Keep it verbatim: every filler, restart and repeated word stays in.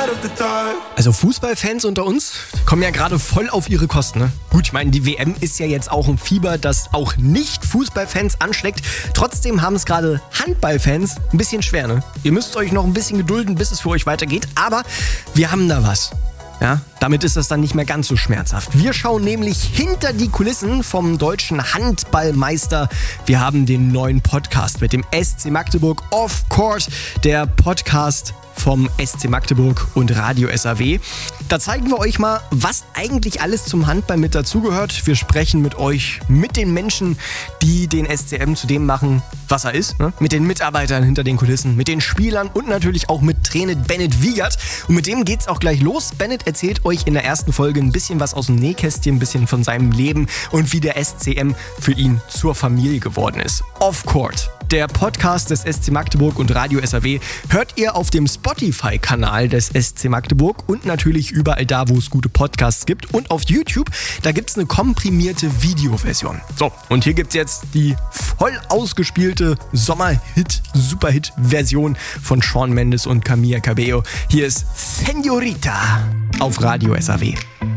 Also Fußballfans unter uns kommen ja gerade voll auf ihre Kosten. Ne? Gut, ich meine, die W M ist ja jetzt auch ein Fieber, das auch nicht Fußballfans ansteckt. Trotzdem haben es gerade Handballfans ein bisschen schwer. Ne? Ihr müsst euch noch ein bisschen gedulden, bis es für euch weitergeht. Aber wir haben da was. Ja, damit ist das dann nicht mehr ganz so schmerzhaft. Wir schauen nämlich hinter die Kulissen vom deutschen Handballmeister. Wir haben den neuen Podcast mit dem S C Magdeburg Off Court, der Podcast vom S C Magdeburg und Radio S A W. Da zeigen wir euch mal, was eigentlich alles zum Handball mit dazugehört. Wir sprechen mit euch, mit den Menschen, die den S C M zu dem machen, was er ist. Ne? Mit den Mitarbeitern hinter den Kulissen, mit den Spielern und natürlich auch mit Trainer Bennett Wiegert. Und mit dem geht's auch gleich los. Bennett erzählt euch in der ersten Folge ein bisschen was aus dem Nähkästchen, ein bisschen von seinem Leben und wie der S C M für ihn zur Familie geworden ist. Off Court, der Podcast des S C Magdeburg und Radio S A W, hört ihr auf dem Spotify-Kanal des S C Magdeburg und natürlich überall da, wo es gute Podcasts gibt. Und auf YouTube, da gibt es eine komprimierte Videoversion. So, und hier gibt es jetzt die voll ausgespielte Sommerhit-Superhit-Version von Shawn Mendes und Camila Cabello. Hier ist Señorita auf Radio S A W.